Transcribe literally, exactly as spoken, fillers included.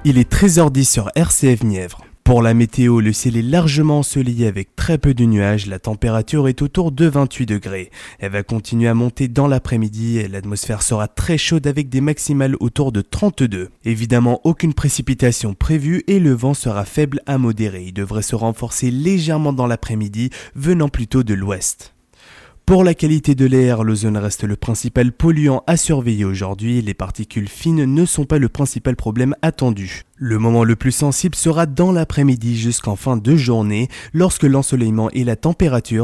Il est treize heures dix sur R C F Nièvre. Pour la météo, le ciel est largement ensoleillé avec très peu de nuages, la température est autour de vingt-huit degrés. Elle va continuer à monter dans l'après-midi et l'atmosphère sera très chaude avec des maximales autour de trente-deux. Évidemment, aucune précipitation prévue et le vent sera faible à modéré. Il devrait se renforcer légèrement dans l'après-midi, venant plutôt de l'ouest. Pour la qualité de l'air, l'ozone reste le principal polluant à surveiller aujourd'hui. Les particules fines ne sont pas le principal problème attendu. Le moment le plus sensible sera dans l'après-midi jusqu'en fin de journée, lorsque l'ensoleillement et la température